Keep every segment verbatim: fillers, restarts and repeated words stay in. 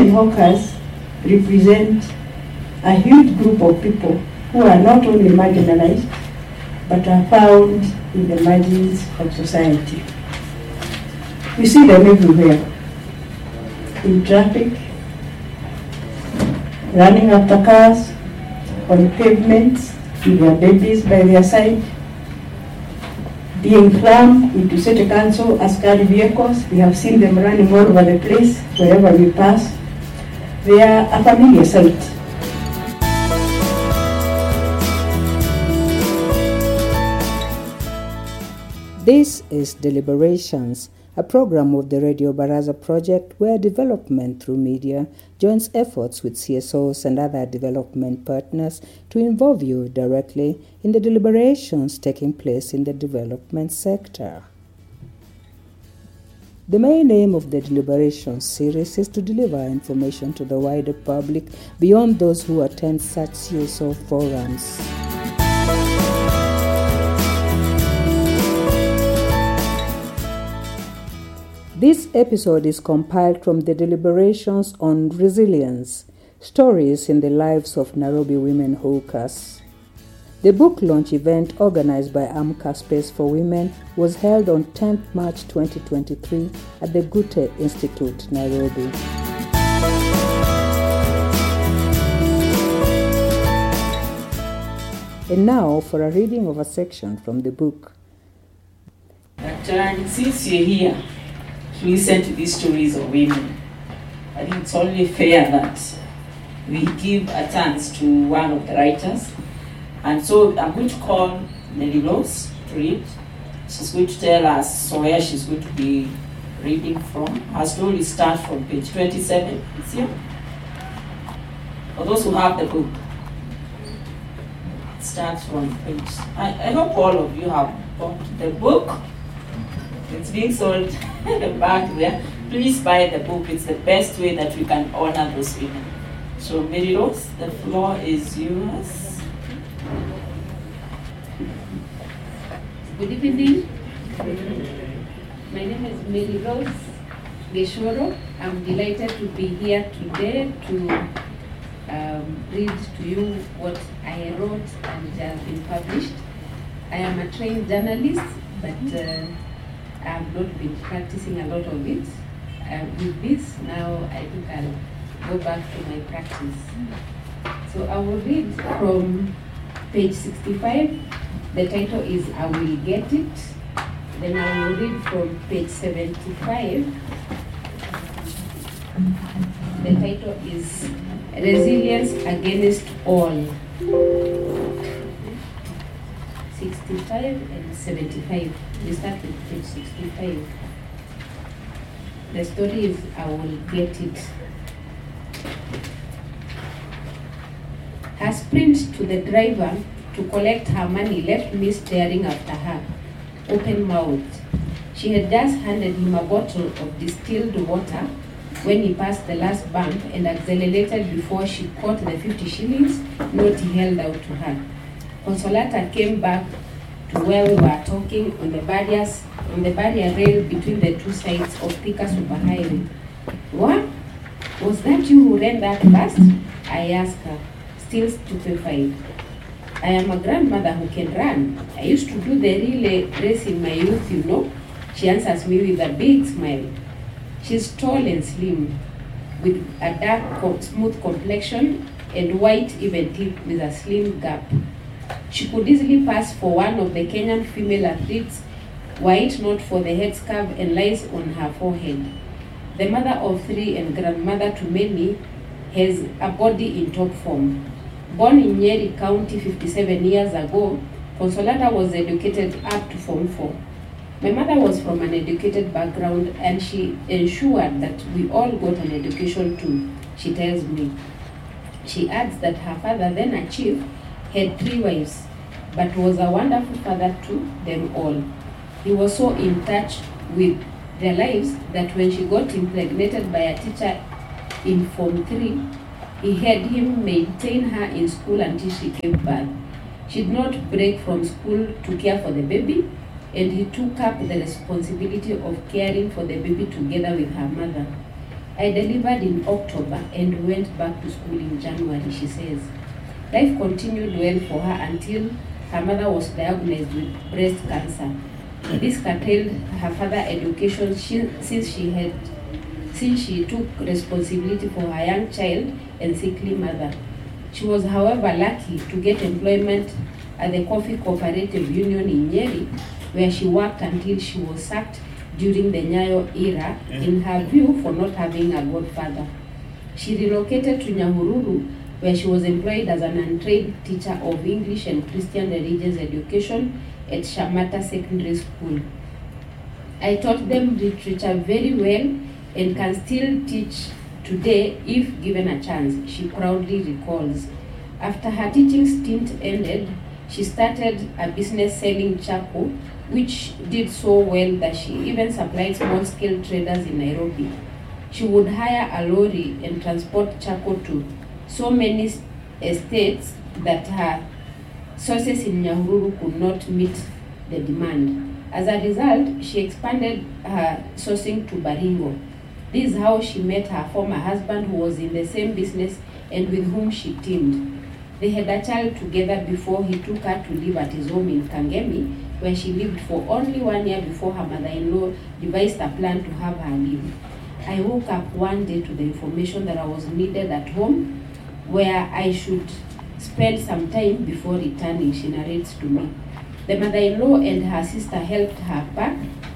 women hawkers represent a huge group of people who are not only marginalized, but are found in the margins of society. We see them everywhere, in traffic, running after cars, on pavements, with their babies by their side, being crammed into city council askari vehicles. We have seen them running all over the place, wherever we pass. They are a familiar sight. This is Deliberations, a program of the Radio Baraza project where development through media joins efforts with C S Os and other development partners to involve you directly in the deliberations taking place in the development sector. The main aim of the Deliberations series is to deliver information to the wider public beyond those who attend such C S O forums. This episode is compiled from the Deliberations on Resilience, Stories in the Lives of Nairobi Women Hawkers. The book launch event organized by Amka Space for Women was held on tenth March twenty twenty-three at the Goethe Institute, Nairobi. And now for a reading of a section from the book. Doctor, since you're here, listen to these stories of women. I think it's only fair that we give a chance to one of the writers. And so I'm going to call Nelly Rose to read. She's going to tell us where she's going to be reading from. Her story starts from page twenty-seven. It's here. For those who have the book, it starts from page. I, I hope all of you have bought the book. It's being sold back there. Please buy the book. It's the best way that we can honor those women. So, Mary Rose, the floor is yours. Good evening. My name is Mary Rose Geshoro. I'm delighted to be here today to um, read to you what I wrote and has been published. I am a trained journalist, but uh, I have not been practicing a lot of it. Uh, with this, now I think I'll go back to my practice. So I will read from page sixty-five. The title is I Will Get It. Then I will read from page seventy-five. The title is Resilience Against All. sixty-five and seventy-five. We start with page sixty-five. The story is I Will Get It. Her sprint to the driver to collect her money left me staring after her, open-mouthed. She had just handed him a bottle of distilled water when he passed the last bump and accelerated before she caught the fifty shillings note he held out to her. Consolata came back to where we were talking on the barriers, on the barrier rail between the two sides of Thika Superhighway. What? Was that you who ran that fast? I asked her, still stupefied. I am a grandmother who can run. I used to do the relay race in my youth, you know. She answers me with a big smile. She's tall and slim, with a dark, smooth complexion and white, even teeth with a slim gap. She could easily pass for one of the Kenyan female athletes, were it not for the headscarf and lines on her forehead. The mother of three and grandmother to many, has a body in top form. Born in Nyeri County fifty-seven years ago, Consolata was educated up to Form four. My mother was from an educated background and she ensured that we all got an education too, she tells me. She adds that her father, then a chief, had three wives, but was a wonderful father to them all. He was so in touch with their lives that when she got impregnated by a teacher in Form three, he had him maintain her in school until she gave birth. She did not break from school to care for the baby, and he took up the responsibility of caring for the baby together with her mother. I delivered in October and went back to school in January, she says. Life continued well for her until her mother was diagnosed with breast cancer. This curtailed her further education since she had since she took responsibility for her young child and sickly mother. She was, however, lucky to get employment at the Coffee Cooperative Union in Nyeri, where she worked until she was sacked during the Nyayo era, in her view, for not having a godfather. She relocated to Nyahururu, where she was employed as an untrained teacher of English and Christian religious education at Shamata Secondary School. I taught them literature very well and can still teach today if given a chance, she proudly recalls. After her teaching stint ended, she started a business selling charcoal, which did so well that she even supplied small-scale traders in Nairobi. She would hire a lorry and transport charcoal to so many estates that her sources in Nyahururu could not meet the demand. As a result, she expanded her sourcing to Baringo. This is how she met her former husband, who was in the same business and with whom she teamed. They had a child together before he took her to live at his home in Kangemi, where she lived for only one year before her mother-in-law devised a plan to have her leave. I woke up one day to the information that I was needed at home, where I should spend some time before returning, she narrates to me. The mother-in-law and her sister helped her pack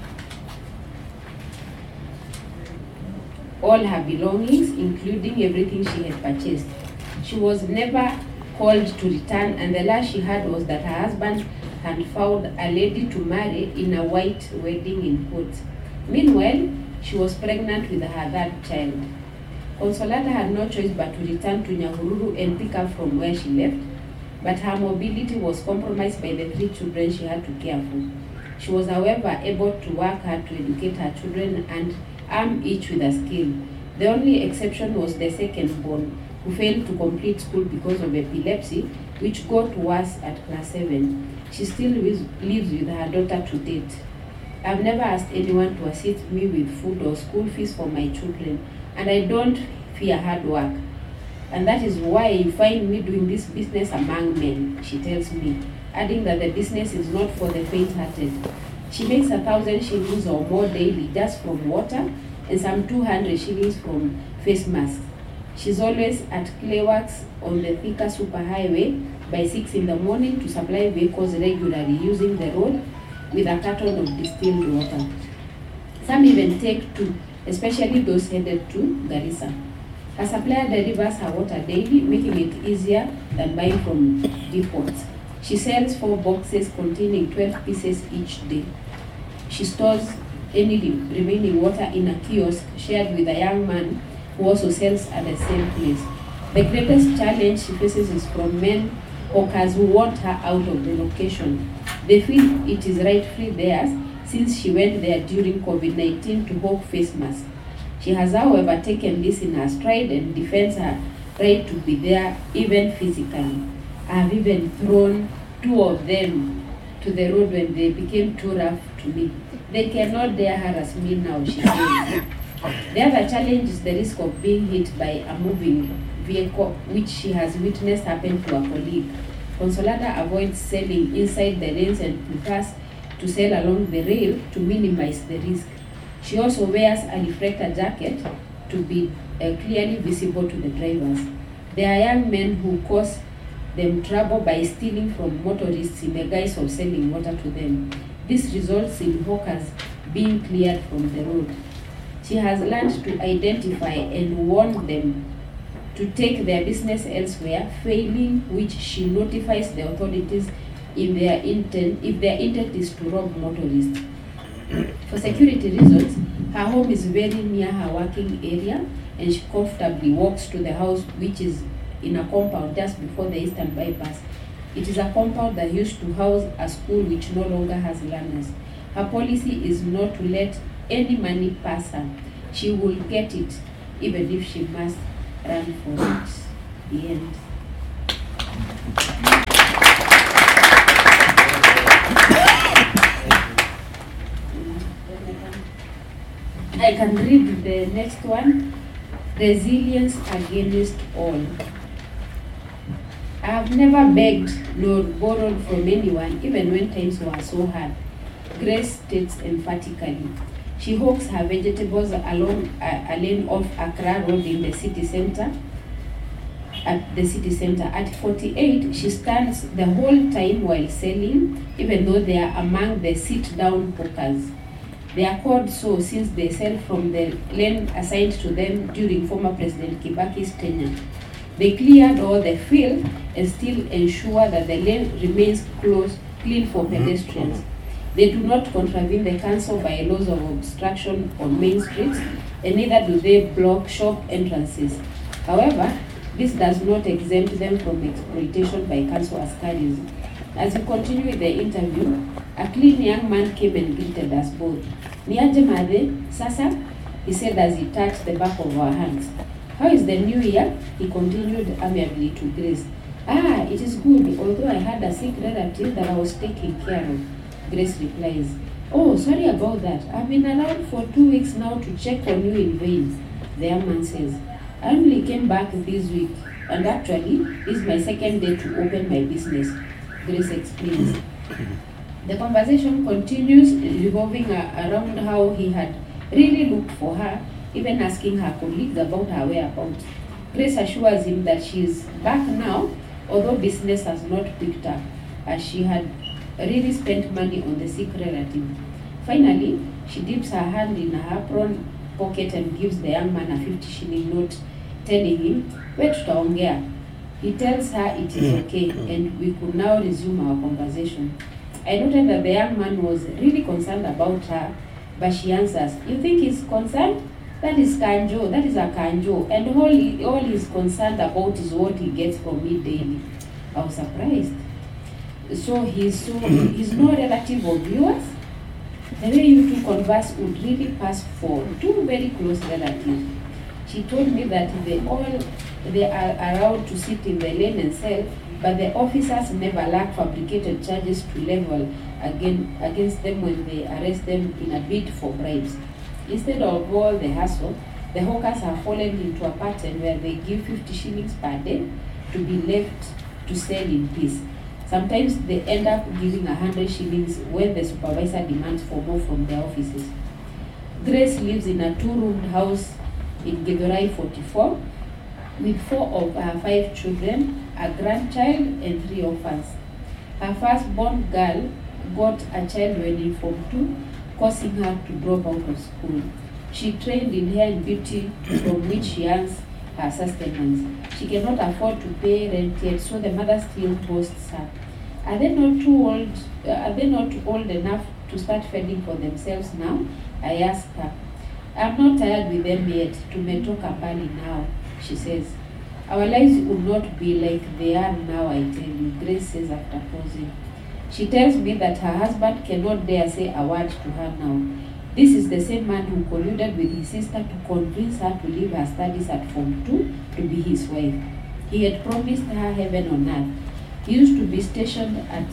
all her belongings, including everything she had purchased. She was never called to return, and the last she heard was that her husband had found a lady to marry in a white wedding in quotes. Meanwhile, she was pregnant with her third child. Consolata had no choice but to return to Nyahururu and pick up from where she left, but her mobility was compromised by the three children she had to care for. She was, however, able to work hard to educate her children and arm each with a skill. The only exception was the second born, who failed to complete school because of epilepsy, which got worse at class seven. She still lives with her daughter to date. I've never asked anyone to assist me with food or school fees for my children, and I don't fear hard work. And that is why you find me doing this business among men, she tells me, adding that the business is not for the faint-hearted. She makes a thousand shillings or more daily just from water and some two hundred shillings from face masks. She's always at Clayworks on the Thika Superhighway by six in the morning to supply vehicles regularly using the road with a carton of distilled water. Some even take two, especially those headed to Garissa. Her supplier delivers her water daily, making it easier than buying from depots. She sells four boxes containing twelve pieces each day. She stores any remaining water in a kiosk shared with a young man who also sells at the same place. The greatest challenge she faces is from men hawkers who want her out of the location. They feel it is rightfully theirs since she went there during COVID nineteen to hawk face masks. She has, however, taken this in her stride and defends her right to be there, even physically. I have even thrown two of them to the road when they became too rough to me. They cannot dare harass me now, she says. The other challenge is the risk of being hit by a moving vehicle, which she has witnessed happen to a colleague. Consolata avoids selling inside the lanes and prefers to sell along the rail to minimize the risk. She also wears a reflector jacket to be uh, clearly visible to the drivers. There are young men who cause them trouble by stealing from motorists in the guise of selling water to them. This results in hawkers being cleared from the road. She has learned to identify and warn them to take their business elsewhere, failing which she notifies the authorities in their intent, if their intent is to rob motorists. For security reasons, her home is very near her working area, and she comfortably walks to the house, which is in a compound just before the Eastern Bypass. It is a compound that used to house a school which no longer has learners. Her policy is not to let any money pass her. She will get it, even if she must run for it. The end. I can read the next one. Resilience against all. I have never begged nor borrowed from anyone, even when times were so hard, Grace states emphatically. She hawks her vegetables along a, a lane off Accra Road in the city center. At the city center. At forty-eight, she stands the whole time while selling, even though they are among the sit-down hawkers. They are called so since they sell from the lane assigned to them during former President Kibaki's tenure. They cleared all the field and still ensure that the lane remains closed, clean for pedestrians. They do not contravene the council bylaws of obstruction on main streets, and neither do they block shop entrances. However, this does not exempt them from exploitation by council askaris. As we continue with the interview, a clean young man came and greeted us both. Niaje Made, Sasa, he said as he touched the back of our hands. How is the new year? He continued amiably to Grace. Ah, it is good, although I had a sick relative that I was taking care of. Grace replies, oh, sorry about that. I've been around for two weeks now to check on you in vain. The young man says, I only came back this week, and actually, this is my second day to open my business. Grace explains. The conversation continues, revolving around how he had really looked for her, even asking her colleagues about her whereabouts. Grace assures him that she is back now, although business has not picked up, as she had really spent money on the sick relative. Finally, she dips her hand in her apron pocket and gives the young man a fifty shilling note, telling him, wait tutaongea. He tells her it is okay, and we could now resume our conversation. I noted that the young man was really concerned about her, but she answers, you think he's concerned? That is kanjo, that is a kanjo, and all, he, all he's concerned about is what he gets from me daily. I was surprised. So he's, so, he's no relative of yours? The way you two converse would really pass for two very close relatives. She told me that they all they are allowed to sit in the lane and sell, but the officers never lack fabricated charges to level again, against them when they arrest them in a bid for bribes. Instead of all the hassle, the hawkers have fallen into a pattern where they give fifty shillings per day to be left to sell in peace. Sometimes they end up giving one hundred shillings when the supervisor demands for more from their offices. Grace lives in a two-roomed house in Githurai forty-four with four of her five children, a grandchild, and three orphans. Her firstborn girl got a child when in Form two, causing her to drop out of school. She trained in hair and beauty, from which she earns her sustenance. She cannot afford to pay rent yet, so the mother still hosts her. Are they not too old? Uh, are they not old enough to start fending for themselves now? I ask her. I'm not tired with them yet. Tumetoka mbali now, she says. Our lives would not be like they are now, I tell you, Grace says after pausing. She tells me that her husband cannot dare say a word to her now. This is the same man who colluded with his sister to convince her to leave her studies at Form two to be his wife. He had promised her heaven on earth. He used to be stationed at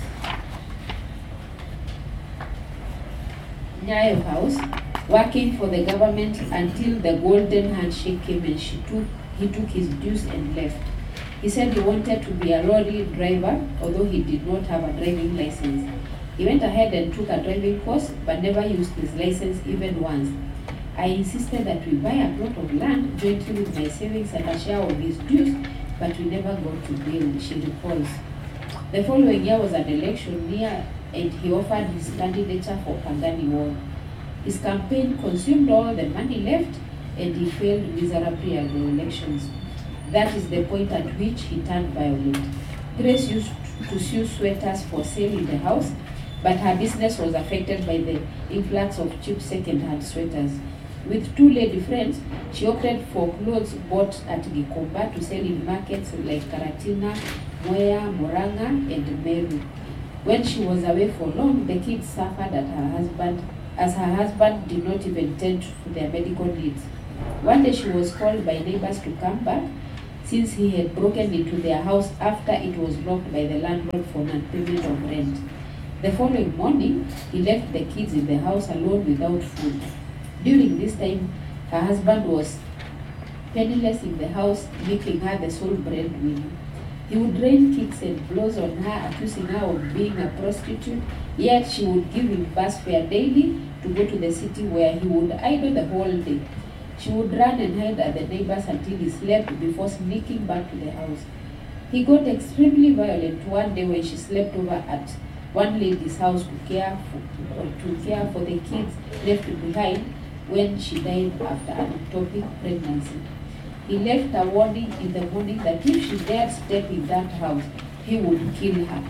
Nyayo House, working for the government until the golden handshake came and she took, he took his dues and left. He said he wanted to be a lorry driver, although he did not have a driving license. He went ahead and took a driving course, but never used his license even once. I insisted that we buy a plot of land jointly with my savings and a share of his dues, but we never got to build, she recalls. The following year was an election year, and he offered his candidature for Pangani Ward. His campaign consumed all the money left, and he failed miserably at the elections. That is the point at which he turned violent. Grace used to sew sweaters for sale in the house, but her business was affected by the influx of cheap second-hand sweaters. With two lady friends, she opted for clothes bought at Gikomba to sell in markets like Karatina, Mwea, Moranga, and Meru. When she was away for long, the kids suffered at her husband, as her husband did not even tend to their medical needs. One day she was called by neighbors to come back, since he had broken into their house after it was locked by the landlord for non-payment of rent. The following morning, he left the kids in the house alone without food. During this time, her husband was penniless in the house, making her the sole breadwinner. He would rain kicks and blows on her, accusing her of being a prostitute, yet she would give him bus fare daily to go to the city where he would idle the whole day. She would run and hide at the neighbors until he slept before sneaking back to the house. He got extremely violent one day when she slept over at one lady's house to care for, or to care for the kids left behind when she died after an ectopic pregnancy. He left a warning in the morning that if she dared step in that house, he would kill her.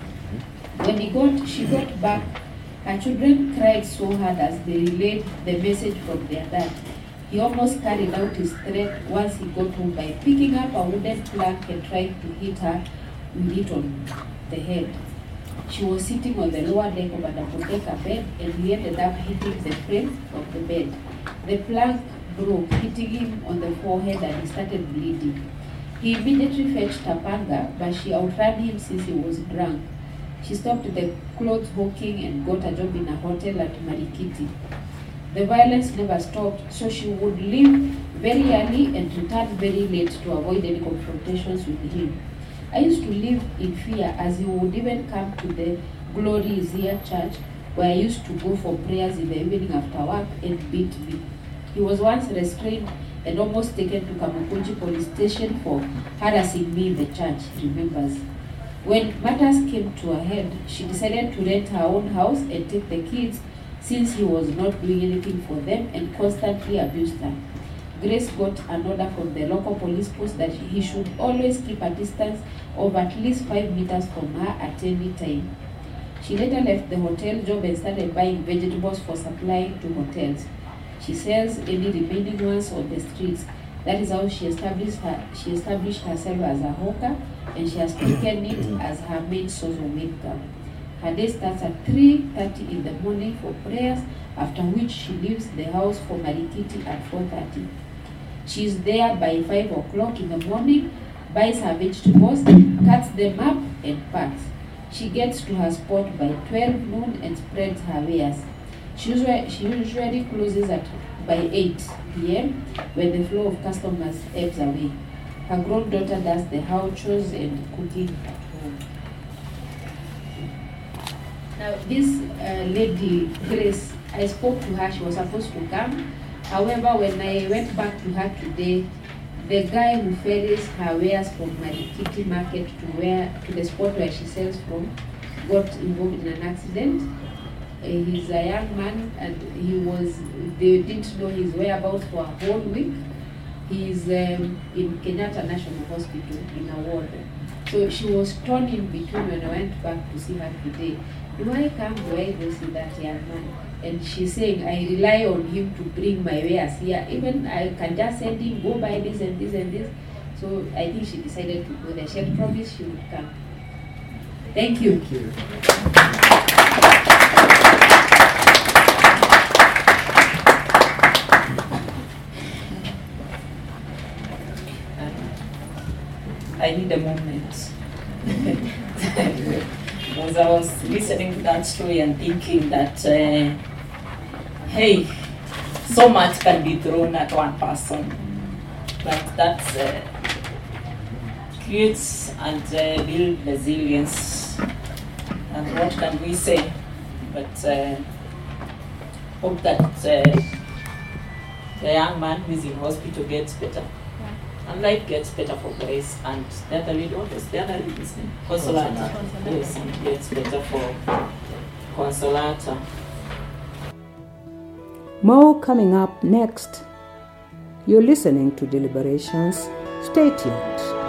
When he got, she got back, her children cried so hard as they relayed the message from their dad. He almost carried out his threat once he got home by picking up a wooden plank and trying to hit her with it on the head. She was sitting on the lower deck of a double-decker bed, and he ended up hitting the frame of the bed. The plank broke, hitting him on the forehead, and he started bleeding. He immediately fetched a panga, but she outran him since he was drunk. She stopped the clothes hawking and got a job in a hotel at Marikiti. The violence never stopped, so she would leave very early and return very late to avoid any confrontations with him. I used to live in fear, as he would even come to the Glory is Here church, where I used to go for prayers in the evening after work, and beat me. He was once restrained and almost taken to Kamukunji police station for harassing me in the church, he remembers. When matters came to a head, she decided to rent her own house and take the kids, since he was not doing anything for them and constantly abused her. Grace got an order from the local police post that he should always keep a distance of at least five meters from her at any time. She later left the hotel job and started buying vegetables for supplying to hotels. She sells any remaining ones on the streets. That is how she established her, she established herself as a hawker, and she has taken it as her main source of income. Her day starts at three thirty in the morning for prayers, after which she leaves the house for Marikiti at four thirty. She is there by five o'clock in the morning, buys her vegetables, cuts them up, and packs. She gets to her spot by twelve noon and spreads her wares. She usually, she usually closes at by eight p m when the flow of customers ebbs away. Her grown daughter does the house chores and cooking at home. Now, this uh, lady, Grace, I spoke to her. She was supposed to come. However, when I went back to her today, the guy who ferries her wares from Marikiti market to where to the spot where she sells from got involved in an accident. Uh, he's a young man, and he was they didn't know his whereabouts for a whole week. He's um, in Kenyatta National Hospital in a ward. So she was torn in between when I went back to see her today. Do I come? Do I go see that young man? And she's saying, I rely on him to bring my wares here. Even I can just send him, go buy this and this and this. So I think she decided to go there. She had promised she would come. Thank you. Thank you. I need a moment. As I was listening to that story and thinking that, uh, hey, so much can be thrown at one person, but that uh, creates and uh, builds resilience. And what can we say? But uh, hope that uh, the young man who is in hospital gets better. And life gets better for Grace, and the other lady, what was the other lady's name? Consolata. Yes, and gets better for Consolata. More coming up next. You're listening to Deliberations. Stay tuned.